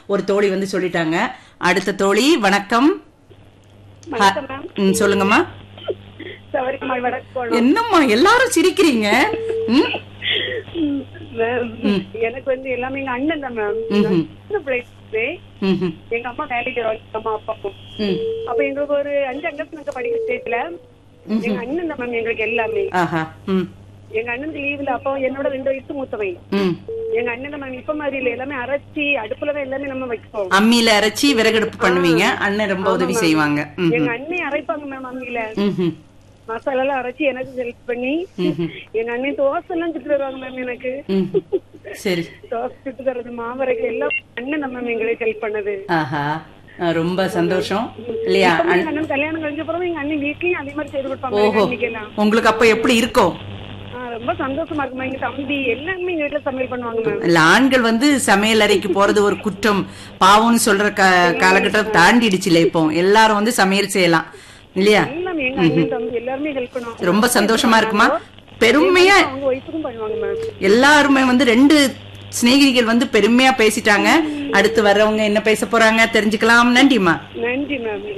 ஒரு தோழி வந்து சொல்லிட்டாங்க. அடுத்த தோழி வணக்கம். சொல்லுங்கம்மா. என்னம்மா எல்லாரும் சிரிக்கிறீங்க? எனக்கு வந்து எல்லாமே எங்க அண்ணன் தான் மேம். எங்க அம்மா வேலைக்கு அம்மா அப்பாவும். அப்ப எங்களுக்கு ஒரு 5 அங்கத்துல படிக்கிற ஸ்டேஜ்ல எங்க அண்ணன் தான் மேம் எங்களுக்கு எல்லாமே. எங்க அண்ணன் லீவ்ல அப்போ என்னோட 2 வயசு மூத்தவை. எங்க அண்ணன் தான் மேம். இப்ப மாதிரி இல்ல, எல்லாமே அரைச்சி அடுப்புலதான் எல்லாமே நம்ம வைப்போம். அம்மியில அரைச்சி விறகடுப்பு பண்ணுவீங்க. அண்ணன் ரொம்ப உதவி செய்வாங்க. எங்க அண்ணன் அரைப்பாங்க மேம் அம்மியில. மசாலா எல்லாம் அரைச்சி எனக்கு ஹெல்ப் பண்ணி எங்க அண்ணன் தோசை எல்லாம் சுட்டு தருவாங்க மேம் எனக்கு. சரி, தோசை சுட்டு தர்றது மாவரைக்கு எல்லாம் அண்ணன் தான் மேம் எங்களுக்கு ஹெல்ப் பண்ணது. ரொம்ப சந்தோஷம் இல்லையா? அண்ணன் கல்யாணம் கழிஞ்ச பிறகு எங்க அண்ணன் வீட்லயும் அதே மாதிரி செய்து கொடுப்பாங்க. உங்களுக்கு அப்ப எப்படி இருக்கும்? ரொம்ப சந்தோஷமா இருக்குமா. எங்க தம்பி எல்லாருமே எங்க வீட்டுல சமையல் பண்ணுவாங்க மேம். இல்ல, ஆண்கள் வந்து சமையல் அறைக்கு போறது ஒரு குற்றம் பாவம்னு சொல்ற காலகட்டம் தாண்டிடுச்சுல. இப்போ எல்லாரும் வந்து சமையல் செய்யலாம் இல்லையா? ரொம்ப சந்தோஷமா இருக்குமா? பெருமையா எல்லாருமே வந்து 2 சிநேகிதிகள் வந்து பெருமையா பேசிட்டாங்க. அடுத்து வர்றவங்க என்ன பேச போறாங்க தெரிஞ்சுக்கலாம். நன்றிமா. நன்றி மேம்.